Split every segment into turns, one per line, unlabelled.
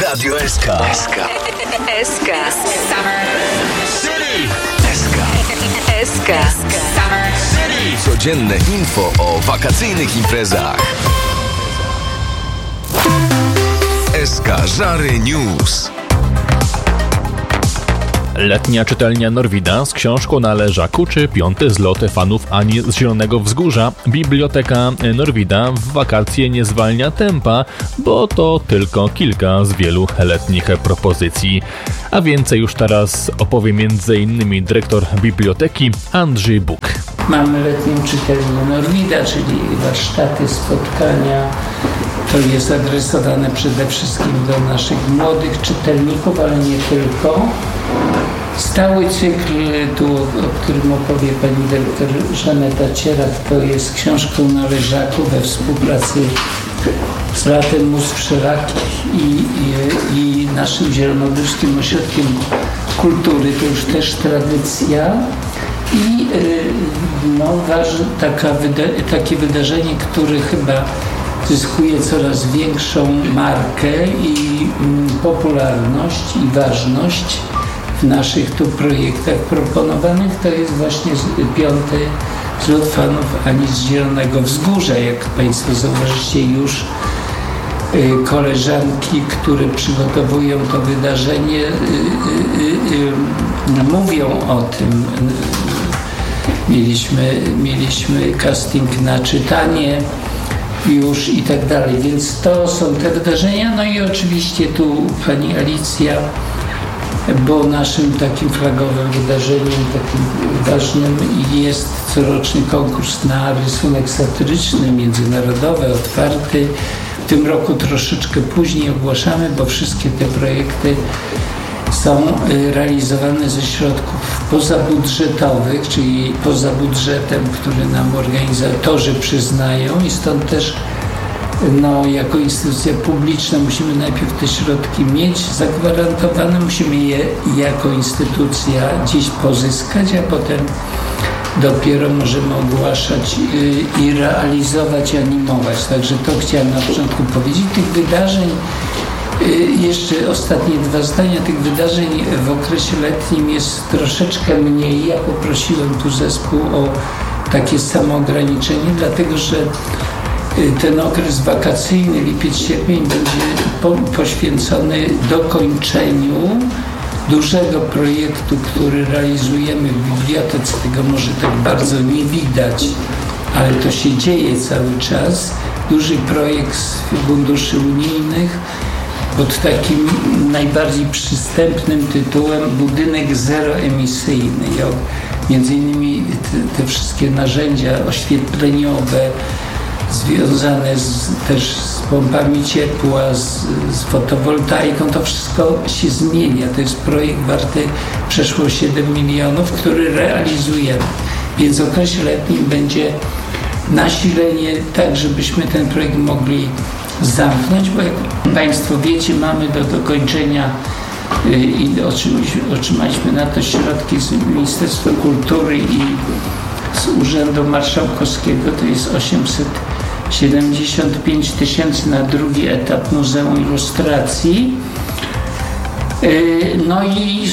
Radio SK.
SK.
City. SK.
SK.
City. Codzienne info o wakacyjnych imprezach. SK Żary News.
Letnia czytelnia Norwida z książką na leżaku czy piąty zlot fanów Ani z Zielonego Wzgórza. Biblioteka Norwida w wakacje nie zwalnia tempa, bo to tylko kilka z wielu letnich propozycji. A więcej już teraz opowie m.in. dyrektor biblioteki Andrzej Buk.
Mamy letnią czytelnię Norwida, czyli warsztaty, spotkania. To jest adresowane przede wszystkim do naszych młodych czytelników, ale nie tylko. Stały cykl, o którym opowie pani dyrektor Żaneta Cierak, to jest książką na leżaku we współpracy z Latem Mózg Wszelakich i naszym Zielonogórskim Ośrodkiem Kultury. To już też tradycja. I takie wydarzenie, które chyba zyskuje coraz większą markę i popularność i ważność w naszych tu projektach proponowanych, to jest właśnie piąty zlot fanów Ani z Zielonego Wzgórza. Jak Państwo zauważycie, już koleżanki, które przygotowują to wydarzenie, mówią o tym. Mieliśmy casting na czytanie już i tak dalej, więc to są te wydarzenia. No i oczywiście tu pani Alicja, bo naszym takim flagowym wydarzeniem, takim ważnym jest coroczny konkurs na rysunek satyryczny, międzynarodowy, otwarty. W tym roku troszeczkę później ogłaszamy, bo wszystkie te projekty są realizowane ze środków pozabudżetowych, czyli poza budżetem, który nam organizatorzy przyznają, i stąd też jako instytucja publiczna musimy najpierw te środki mieć zagwarantowane, musimy je jako instytucja gdzieś pozyskać, a potem dopiero możemy ogłaszać i realizować, animować. Także to chciałem na początku powiedzieć. Tych wydarzeń, jeszcze ostatnie 2 zdania, tych wydarzeń w okresie letnim jest troszeczkę mniej. Ja poprosiłem tu zespół o takie samoograniczenie, dlatego że ten okres wakacyjny, lipiec-sierpień, będzie poświęcony dokończeniu dużego projektu, który realizujemy w bibliotece. Tego może tak bardzo nie widać, ale to się dzieje cały czas. Duży projekt z funduszy unijnych pod takim najbardziej przystępnym tytułem Budynek zeroemisyjny. Między innymi te wszystkie narzędzia oświetleniowe związane też z pompami ciepła, z fotowoltaiką, to wszystko się zmienia. To jest projekt warty przeszło 7 milionów, który realizujemy. Więc w okresie letnim będzie nasilenie tak, żebyśmy ten projekt mogli zamknąć, bo jak Państwo wiecie, mamy do dokończenia i otrzymaliśmy na to środki z Ministerstwa Kultury i z Urzędu Marszałkowskiego, to jest 875 000 na drugi etap Muzeum Ilustracji. No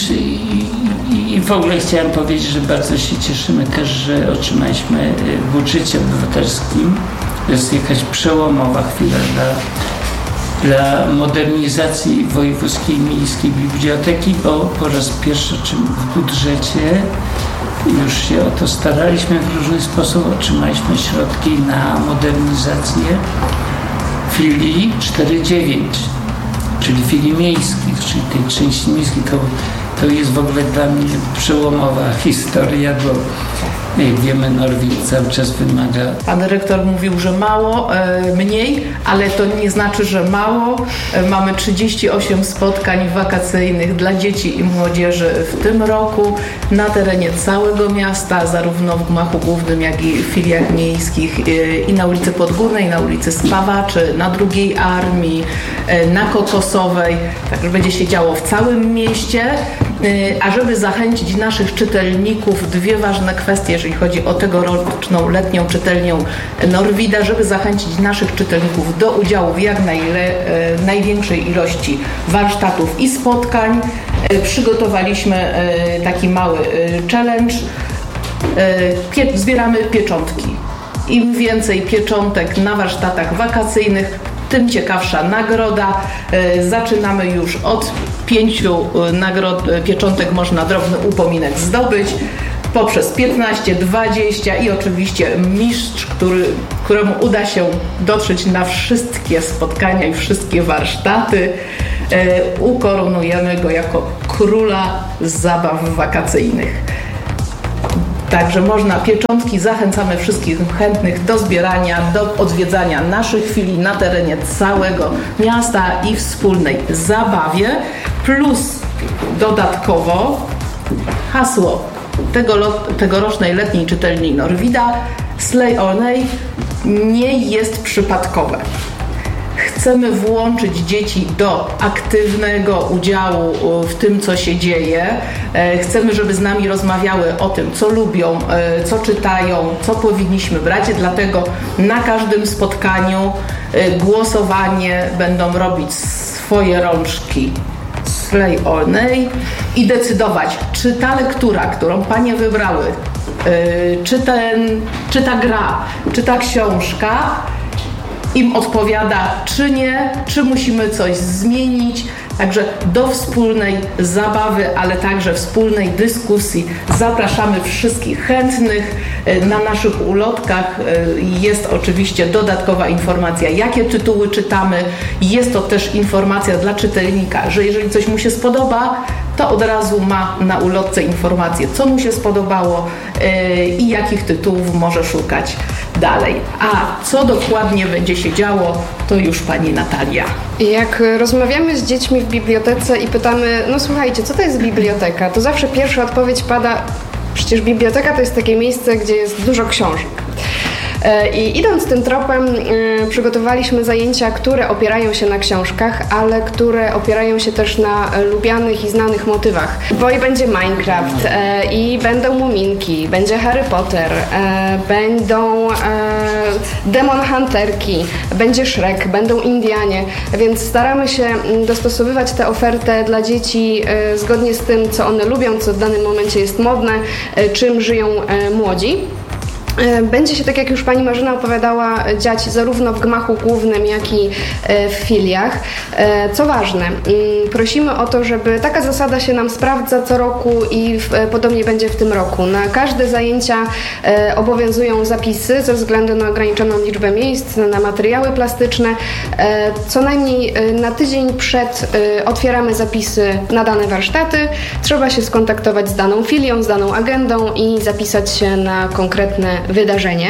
i w ogóle chciałem powiedzieć, że bardzo się cieszymy też, że otrzymaliśmy w budżecie obywatelskim, to jest jakaś przełomowa chwila dla modernizacji Wojewódzkiej i Miejskiej Biblioteki, bo po raz pierwszy w budżecie już się o to staraliśmy w różny sposób, otrzymaliśmy środki na modernizację filii 4.9, czyli filii miejskich, czyli tej części miejskiej. To jest w ogóle dla mnie przełomowa historia, bo jak wiemy, Norwid cały czas wymaga.
Pan dyrektor mówił, że mało, mniej, ale to nie znaczy, że mało. Mamy 38 spotkań wakacyjnych dla dzieci i młodzieży w tym roku na terenie całego miasta, zarówno w gmachu głównym, jak i w filiach miejskich, i na ulicy Podgórnej, na ulicy Spawaczy, na Drugiej Armii, na Kokosowej. Także będzie się działo w całym mieście. A żeby zachęcić naszych czytelników, 2 ważne kwestie, jeżeli chodzi o tegoroczną letnią czytelnię Norwida, żeby zachęcić naszych czytelników do udziału w jak największej ilości warsztatów i spotkań. Przygotowaliśmy taki mały challenge. Zbieramy pieczątki. Im więcej pieczątek na warsztatach wakacyjnych, tym ciekawsza nagroda. Zaczynamy już od 5 pieczątek, można drobny upominek zdobyć, poprzez 15, 20 i oczywiście mistrz, któremu uda się dotrzeć na wszystkie spotkania i wszystkie warsztaty, ukoronujemy go jako króla zabaw wakacyjnych. Także można pieczątki, zachęcamy wszystkich chętnych do zbierania, do odwiedzania naszych filii na terenie całego miasta i wspólnej zabawie, plus dodatkowo hasło tegorocznej letniej czytelni Norwida Slay or Nay nie jest przypadkowe. Chcemy włączyć dzieci do aktywnego udziału w tym, co się dzieje. Chcemy, żeby z nami rozmawiały o tym, co lubią, co czytają, co powinniśmy brać. Dlatego na każdym spotkaniu głosowanie będą robić swoje rączki Slay or Nay i decydować, czy ta lektura, którą panie wybrały, czy ta gra, czy ta książka im odpowiada, czy nie, czy musimy coś zmienić. Także do wspólnej zabawy, ale także wspólnej dyskusji zapraszamy wszystkich chętnych. Na naszych ulotkach jest oczywiście dodatkowa informacja, jakie tytuły czytamy. Jest to też informacja dla czytelnika, że jeżeli coś mu się spodoba, to od razu ma na ulotce informację, co mu się spodobało i jakich tytułów może szukać dalej. A co dokładnie będzie się działo, to już pani Natalia.
Jak rozmawiamy z dziećmi w bibliotece i pytamy, no słuchajcie, co to jest biblioteka, to zawsze pierwsza odpowiedź pada, przecież biblioteka to jest takie miejsce, gdzie jest dużo książek. I idąc tym tropem przygotowaliśmy zajęcia, które opierają się na książkach, ale które opierają się też na lubianych i znanych motywach. Bo i będzie Minecraft, i będą Muminki, będzie Harry Potter, będą Demon Hunterki, będzie Shrek, będą Indianie, więc staramy się dostosowywać tę ofertę dla dzieci zgodnie z tym, co one lubią, co w danym momencie jest modne, czym żyją młodzi. Będzie się, tak jak już pani Marzena opowiadała, dziać zarówno w gmachu głównym, jak i w filiach. Co ważne, prosimy o to, żeby taka zasada się nam sprawdza co roku i podobnie będzie w tym roku. Na każde zajęcia obowiązują zapisy ze względu na ograniczoną liczbę miejsc, na materiały plastyczne. Co najmniej na tydzień przed otwieramy zapisy na dane warsztaty. Trzeba się skontaktować z daną filią, z daną agendą i zapisać się na konkretne wydarzenie.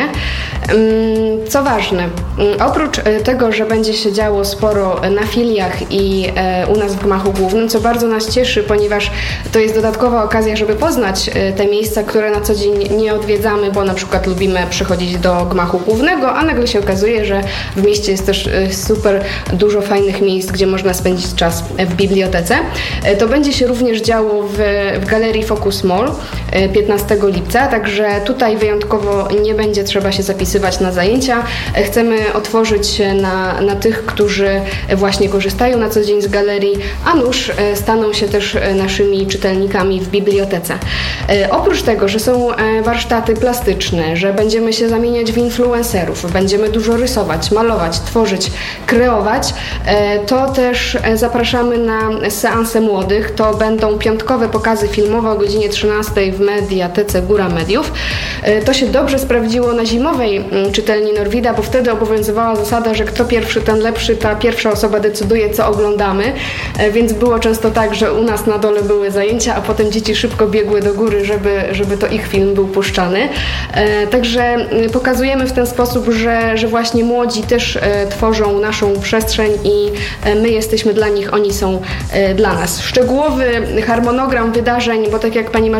Co ważne, oprócz tego, że będzie się działo sporo na filiach i u nas w gmachu głównym, co bardzo nas cieszy, ponieważ to jest dodatkowa okazja, żeby poznać te miejsca, które na co dzień nie odwiedzamy, bo na przykład lubimy przychodzić do gmachu głównego, a nagle się okazuje, że w mieście jest też super dużo fajnych miejsc, gdzie można spędzić czas w bibliotece. To będzie się również działo w Galerii Focus Mall 15 lipca, także tutaj wyjątkowo nie będzie trzeba się zapisywać na zajęcia. Chcemy otworzyć się na tych, którzy właśnie korzystają na co dzień z galerii, a nuż staną się też naszymi czytelnikami w bibliotece. Oprócz tego, że są warsztaty plastyczne, że będziemy się zamieniać w influencerów, będziemy dużo rysować, malować, tworzyć, kreować, to też zapraszamy na seanse młodych. To będą piątkowe pokazy filmowe o godzinie 13 w Mediatece Góra Mediów. To się dobrze sprawdziło na zimowej czytelni Norwida, bo wtedy obowiązywała zasada, że kto pierwszy, ten lepszy, ta pierwsza osoba decyduje, co oglądamy, więc było często tak, że u nas na dole były zajęcia, a potem dzieci szybko biegły do góry, żeby to ich film był puszczany. Także pokazujemy w ten sposób, że właśnie młodzi też tworzą naszą przestrzeń i my jesteśmy dla nich, oni są dla nas. Szczegółowy harmonogram wydarzeń, bo tak jak pani Marzena powiedziała,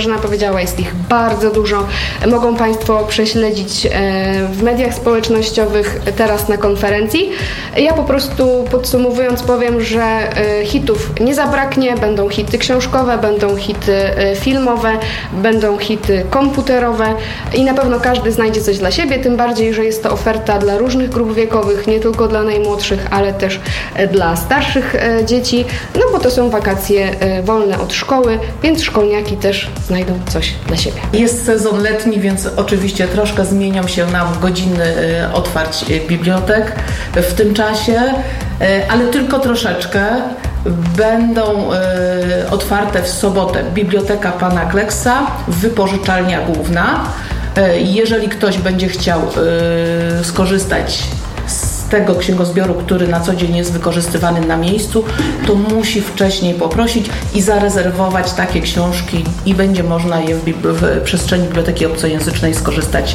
działa, jest ich bardzo dużo. Mogą Państwo prześledzić w mediach społecznościowych, teraz na konferencji. Ja po prostu podsumowując powiem, że hitów nie zabraknie, będą hity książkowe, będą hity filmowe, będą hity komputerowe i na pewno każdy znajdzie coś dla siebie, tym bardziej, że jest to oferta dla różnych grup wiekowych, nie tylko dla najmłodszych, ale też dla starszych dzieci, no bo to są wakacje wolne od szkoły, więc szkolniaki też znajdą coś dla siebie.
Jest sezon letni, więc oczywiście troszkę zmienią się nam godziny otwarć bibliotek w tym czasie, ale tylko troszeczkę. Będą otwarte w sobotę Biblioteka Pana Kleksa, wypożyczalnia główna. Jeżeli ktoś będzie chciał skorzystać z tego księgozbioru, który na co dzień jest wykorzystywany na miejscu, to musi wcześniej poprosić i zarezerwować takie książki i będzie można je w przestrzeni Biblioteki Obcojęzycznej skorzystać